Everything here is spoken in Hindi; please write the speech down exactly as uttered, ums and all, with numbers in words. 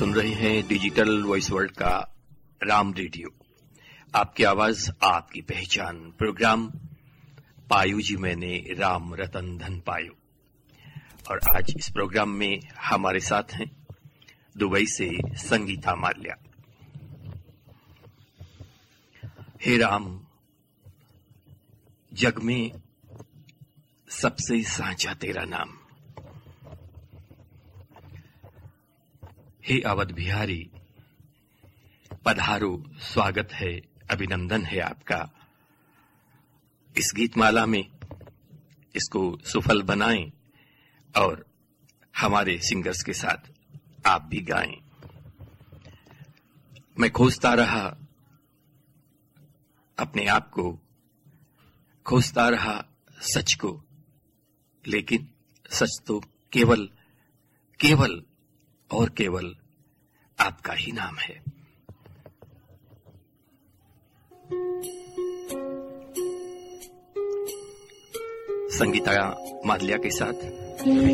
सुन रहे हैं डिजिटल वॉइस वर्ल्ड का राम रेडियो। आपकी आवाज आपकी पहचान प्रोग्राम पायु जी मैंने राम रतन धन पायो। और आज इस प्रोग्राम में हमारे साथ हैं दुबई से संगीता माल्या। हे राम, जग में सबसे साँचा तेरा नाम। हे अवध बिहारी, पधारो, स्वागत है, अभिनंदन है आपका। इस गीतमाला में इसको सुफल बनाएं और हमारे सिंगर्स के साथ आप भी गाएं। मैं खोजता रहा अपने आप को, खोजता रहा सच को, लेकिन सच तो केवल केवल और केवल आपका ही नाम है। संगीता माल्या के साथ